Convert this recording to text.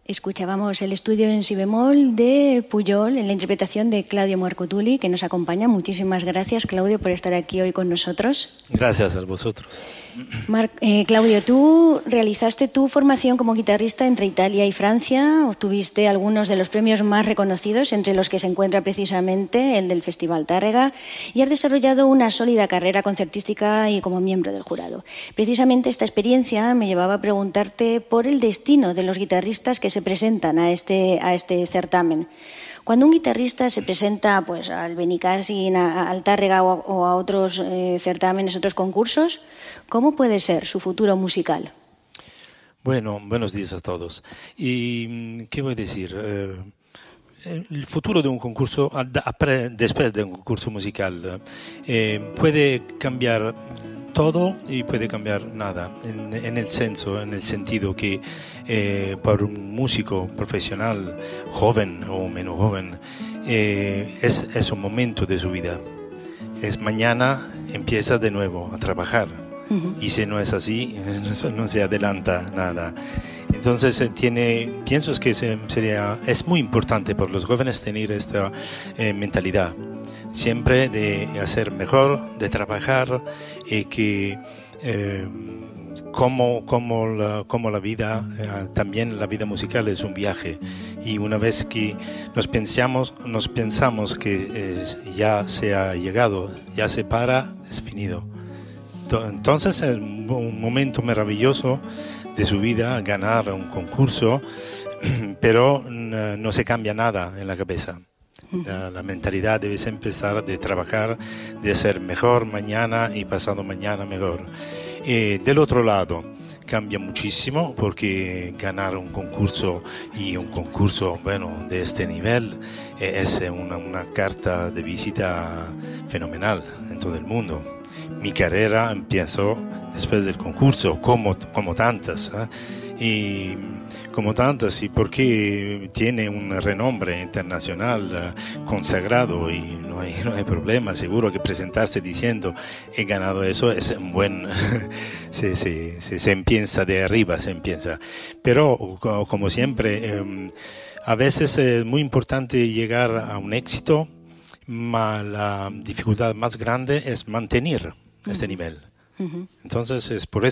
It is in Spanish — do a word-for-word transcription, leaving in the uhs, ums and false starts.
Escuchábamos el estudio en si bemol de Pujol en la interpretación de Claudio Marcotuli, que nos acompaña. Muchísimas gracias, Claudio, por estar aquí hoy con nosotros. Gracias a vosotros. Mar eh, Claudio, tú realizaste tu formación como guitarrista entre Italia y Francia, obtuviste algunos de los premios más reconocidos, entre los que se encuentra precisamente el del Festival Tárrega, y has desarrollado una sólida carrera concertística y como miembro del jurado. Precisamente esta experiencia me llevaba a preguntarte por el destino de los guitarristas que se presentan a este, a este certamen. Cuando un guitarrista se presenta pues, al Benicàssim, al Tàrrega o, o a otros eh, certámenes, otros concursos, ¿cómo puede ser su futuro musical? Bueno, buenos días a todos. ¿Y qué voy a decir? Eh, el futuro de un concurso, después de un concurso musical, eh, puede cambiar todo y puede cambiar nada, en, en el senso, en el sentido que eh, para un músico profesional, joven o menos joven, eh, es, es un momento de su vida. Es mañana, empieza de nuevo a trabajar. Uh-huh. Y si no es así, no, no se adelanta nada. Entonces tiene, pienso que sería, es muy importante para los jóvenes tener esta eh, mentalidad. Siempre de hacer mejor, de trabajar y que eh, como, como, la, como la vida, eh, también la vida musical es un viaje y una vez que nos pensamos, nos pensamos que eh, ya se ha llegado, ya se para, es finito. Entonces es un momento maravilloso de su vida ganar un concurso, pero no se cambia nada en la cabeza. La, la mentalidad debe siempre estar de trabajar, de ser mejor mañana y pasado mañana mejor. Y del otro lado, cambia muchísimo porque ganar un concurso y un concurso bueno de este nivel eh, es una, una carta de visita fenomenal en todo el mundo. Mi carrera empezó después del concurso, como, como tantas, ¿eh? y como tantas, y porque tiene un renombre internacional uh, consagrado y no hay, no hay problema, seguro que presentarse diciendo he ganado eso es un buen, se, se, se, se empieza de arriba, se empieza. Pero como siempre, um, a veces es muy importante llegar a un éxito, mas la dificultad más grande es mantener este nivel. Uh-huh. Entonces es por eso